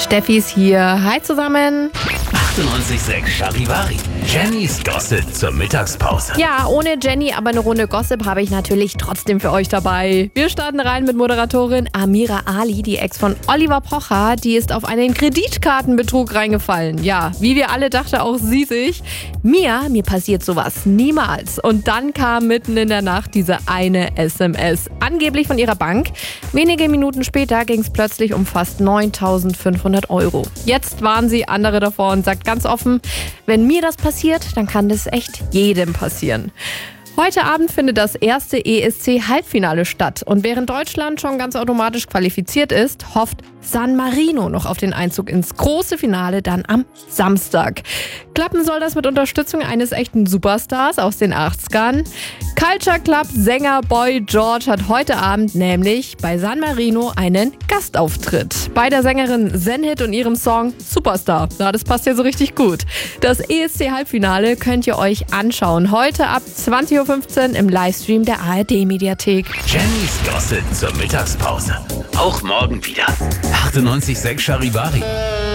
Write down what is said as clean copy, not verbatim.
Steffi ist hier. Hi zusammen. 98,6 Charivari. Jennys Gossip zur Mittagspause. Ja, ohne Jenny, aber eine Runde Gossip habe ich natürlich trotzdem für euch dabei. Wir starten rein mit Moderatorin Amira Ali, die Ex von Oliver Pocher. Die ist auf einen Kreditkartenbetrug reingefallen. Ja, wie wir alle dachte auch sie sich. Mir passiert sowas niemals. Und dann kam mitten in der Nacht diese eine SMS. Angeblich von ihrer Bank. Wenige Minuten später ging es plötzlich um fast 9.500 €. Jetzt warnen sie andere davor und sagt ganz offen, wenn mir das passiert, dann kann das echt jedem passieren. Heute Abend findet das erste ESC-Halbfinale statt. Und während Deutschland schon ganz automatisch qualifiziert ist, hofft San Marino noch auf den Einzug ins große Finale dann am Samstag. Klappen soll das mit Unterstützung eines echten Superstars aus den 80ern. Culture Club Sänger Boy George hat heute Abend nämlich bei San Marino einen Gastauftritt. Bei der Sängerin Zenhit und ihrem Song Superstar. Ja, das passt ja so richtig gut. Das ESC-Halbfinale könnt ihr euch anschauen. Heute ab 20.15 Uhr im Livestream der ARD-Mediathek. Jennys Gossip zur Mittagspause. Auch morgen wieder. 98,6 Charivari.